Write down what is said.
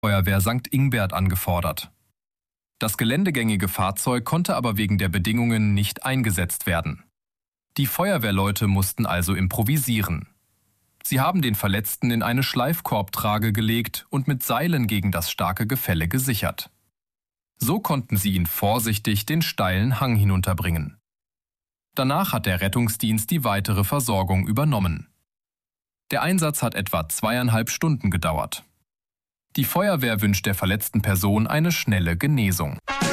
Feuerwehr St. Ingbert angefordert. Das geländegängige Fahrzeug konnte aber wegen der Bedingungen nicht eingesetzt werden. Die Feuerwehrleute mussten also improvisieren. Sie haben den Verletzten in eine Schleifkorbtrage gelegt und mit Seilen gegen das starke Gefälle gesichert. So konnten sie ihn vorsichtig den steilen Hang hinunterbringen. Danach hat der Rettungsdienst die weitere Versorgung übernommen. Der Einsatz hat etwa 2,5 Stunden gedauert. Die Feuerwehr wünscht der verletzten Person eine schnelle Genesung.